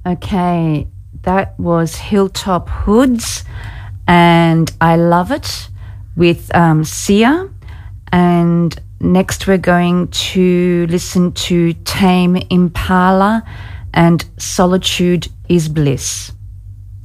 Okay, that was Hilltop Hoods, and I Love It with Sia. And next we're going to listen to Tame Impala and Solitude is Bliss.